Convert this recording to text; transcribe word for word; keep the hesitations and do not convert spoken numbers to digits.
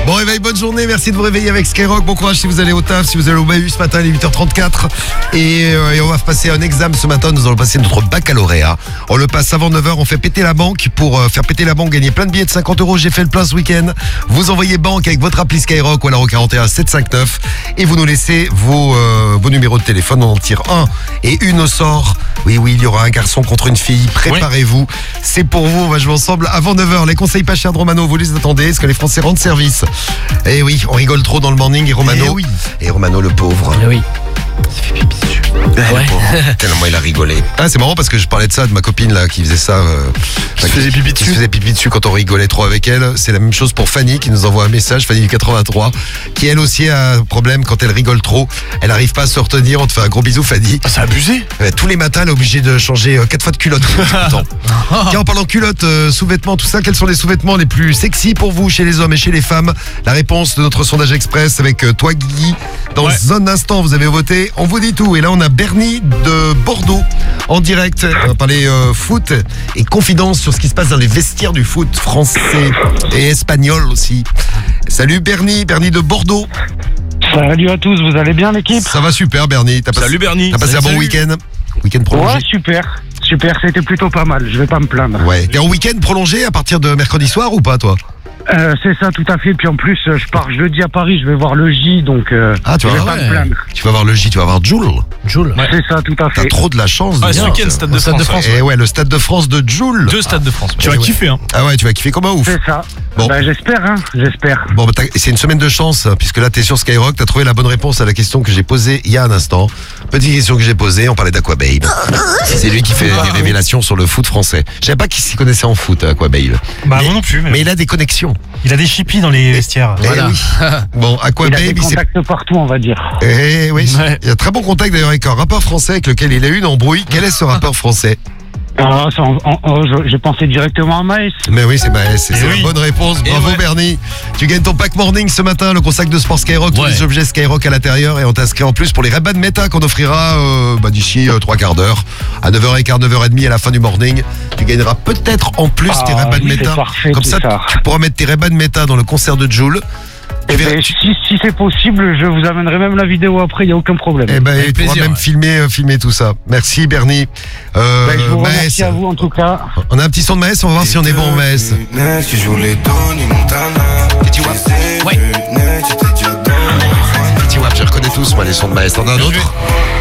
Bon réveil, bonne journée, merci de vous réveiller avec Skyrock. Bon courage si vous allez au taf, si vous allez au bahut ce matin, il est huit heures trente-quatre. Et, euh, et on va passer un examen ce matin, nous allons passer notre baccalauréat. On le passe avant neuf heures, on fait péter la banque. Pour euh, faire péter la banque, gagner plein de billets de cinquante euros. J'ai fait le plein ce week-end. Vous envoyez banque avec votre appli Skyrock ou alors au quarante et un sept cent cinquante-neuf. Et vous nous laissez vos, euh, vos numéros de téléphone, on en tire un et une au sort. Oui, oui, il y aura un garçon contre une fille, préparez-vous. Oui. C'est pour vous, on va jouer ensemble avant neuf heures. Les conseils pas chers de Romano, vous les attendez, est-ce que les Français rendent service? Eh oui, on rigole trop dans le morning et Romano, eh oui. et Romano le pauvre. Eh oui. Ça fait pipi dessus. Ouais. Tellement il a rigolé. Ah, c'est marrant parce que je parlais de ça de ma copine là qui faisait ça. Euh, qui se faisait pipi dessus. Qui se faisait pipi dessus quand on rigolait trop avec elle. C'est la même chose pour Fanny qui nous envoie un message, Fanny du quatre-vingt-trois, qui elle aussi a un problème quand elle rigole trop. Elle n'arrive pas à se retenir. On te fait un gros bisou, Fanny. Ah, c'est abusé. Euh, tous les matins, elle est obligée de changer euh, quatre fois de culotte. Tiens, en parlant de culotte, euh, sous-vêtements, tout ça, quels sont les sous-vêtements les plus sexy pour vous chez les hommes et chez les femmes? La réponse de notre sondage express avec euh, toi, Guigui. Dans ouais. un instant, vous avez voté. On vous dit tout. Et là, on a Bernie de Bordeaux en direct. On va parler euh, foot et confidence sur ce qui se passe dans les vestiaires du foot français et espagnol aussi. Salut Bernie, Bernie de Bordeaux. Salut à tous, vous allez bien l'équipe? Ça va super Bernie. T'as Salut passé, Bernie. T'as passé salut, un bon salut. week-end? Week-end prolongé? Ouais, super. Super, c'était plutôt pas mal, je vais pas me plaindre. Ouais. T'es en week-end prolongé à partir de mercredi soir ou pas toi? Euh, c'est ça, tout à fait. Puis en plus, euh, je pars jeudi à Paris, je vais voir le J, donc euh, ah, tu je vas vais voir, pas ouais. me plaindre. Tu vas voir le J, tu vas voir Joule. Joule. Ouais. C'est ça, tout à fait. T'as trop de la chance. Ah, de ce bien, week-end, Stade de Stade France. de France. Et ouais, le Stade de France de Joule. Deux Stades de France. Tu vas ouais. kiffer, hein. Ah ouais, tu vas kiffer comme un ouf. C'est ça. Bon. Bah, j'espère, hein, j'espère. Bon, bah, c'est une semaine de chance, puisque là, t'es sur Skyrock, t'as trouvé la bonne réponse à la question que j'ai posée il y a un instant. Petite question que j'ai posée, on parlait d'Aquababe. C'est lui qui fait des révélations sur le foot français. Je savais pas qui s'y connaissait en foot, Aquababe. Bah, mais, moi non plus. Mais, mais il a des connexions. il a des chippies dans les vestiaires. Eh Voilà. oui. Bon, Il a Aquababe, des il, s'est... contacts partout, on va dire. Eh oui, Ouais. il y a très bon contact d'ailleurs avec un rappeur français avec lequel il a eu une embrouille. Quel est ce rappeur français? Ah, ça, en- en- en- je- j'ai pensé directement à Maës. Mais oui, c'est Maës, c'est, Eh c'est oui. la bonne réponse. Et Bravo ouais. Bernie. Tu gagnes ton pack morning ce matin, le consac de sport Skyrock, tous Ouais. les objets Skyrock à l'intérieur et on t'inscrit en plus pour les Ray-Ban Meta qu'on offrira euh, bah, d'ici euh, trois quarts d'heure à neuf heures quinze, neuf heures trente à la fin du morning. Tu gagneras peut-être en plus Ah, tes Ray-Ban oui, c'est Meta. parfait, Comme tout ça, ça. tu pourras mettre tes Ray-Ban Meta dans le concert de Joule. Eh ben, si, si c'est possible, je vous amènerai même la vidéo après, il n'y a aucun problème. Eh ben, Avec tu pourras plaisir, même ouais. filmer, euh, filmer tout ça. Merci Bernie. Euh, Ben, je vous Maës. remercie à vous en tout cas. On a un petit son de Maës, on va voir si on est bon en Maës. Tu joues les Tony Montana. Petit wap. Ouais. Petit wap, je reconnais tous moi les sons de Maës. T'en as un autre?